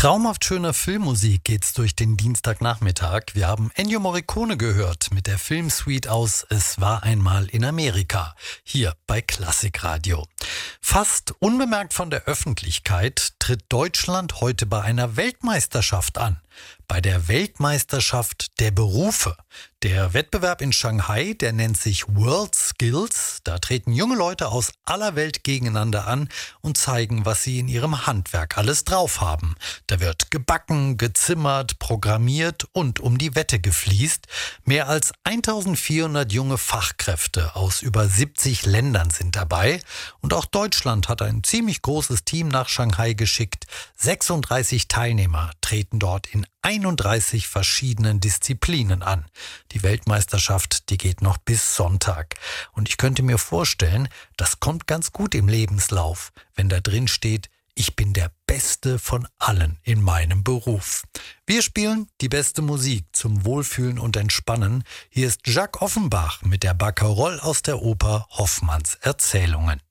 Traumhaft schöner Filmmusik geht's durch den Dienstagnachmittag. Wir haben Ennio Morricone gehört mit der Filmsuite aus Es war einmal in Amerika, hier bei Klassikradio. Fast unbemerkt von der Öffentlichkeit tritt Deutschland heute bei einer Weltmeisterschaft an. Bei der Weltmeisterschaft der Berufe. Der Wettbewerb in Shanghai, der nennt sich World Skills. Da treten junge Leute aus aller Welt gegeneinander an und zeigen, was sie in ihrem Handwerk alles drauf haben. Da wird gebacken, gezimmert, programmiert und um die Wette gefliest. Mehr als 1400 junge Fachkräfte aus über 70 Ländern sind dabei. Und auch Deutschland hat ein ziemlich großes Team nach Shanghai geschickt. 36 Teilnehmer treten dort in 31 verschiedenen Disziplinen an. Die Weltmeisterschaft, die geht noch bis Sonntag. Und ich könnte mir vorstellen, das kommt ganz gut im Lebenslauf, wenn da drin steht, ich bin der Beste von allen in meinem Beruf. Wir spielen die beste Musik zum Wohlfühlen und Entspannen. Hier ist Jacques Offenbach mit der Barcarolle aus der Oper Hoffmanns Erzählungen.